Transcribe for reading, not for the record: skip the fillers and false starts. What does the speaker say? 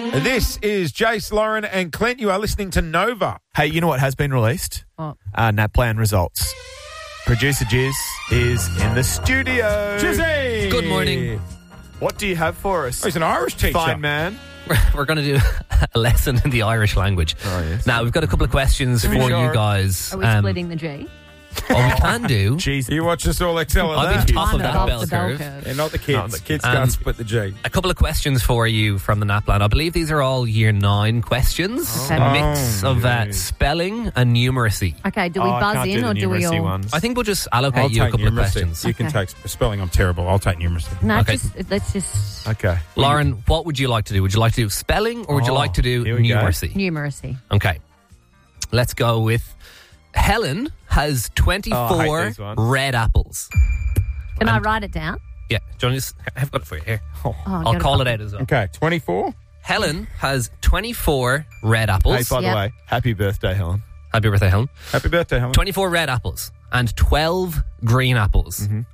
This is Jace, Lauren and Clint. You are listening to Nova. Hey, you know what has been released? What? NAPLAN results. Producer Jizz is in the studio. Jizzy! Good morning. What do you have for us? Oh, he's an Irish teacher. Fine man. We're going to do a lesson in the Irish language. Oh, yes. Now, we've got a couple of questions for sure. you guys. Are we splitting the G? What we can do... Jeez. You watch us all excel at I've that. been top of I'm that above bell the bell curve. curve. Yeah, not the kids. Not the Kids can't split the G. A couple of questions for you from the NAPLAN. I believe these are all Year 9 questions. Okay. A mix of spelling and numeracy. Okay, do we I buzz can't in do or the do we numeracy all... ones. I think we'll just I'll allocate you a take couple of numeracy. questions. You can Okay. take spelling. I'm terrible. I'll take numeracy. No, Okay. let's just... Okay. Lauren, what would you like to do? Would you like to do spelling or would you like to do here we go. numeracy? Numeracy. Okay. Let's go with Helen has 24 I hate these ones. red apples. Can I write it down? Yeah. Do you want to just... I've got it for you here. Oh, I'll call it out as well. Okay, 24. Helen has 24 red apples. Hey, by the Yep. way, happy birthday, Helen. Happy birthday, Helen. Happy birthday, Helen. 24 red apples and 12 green apples.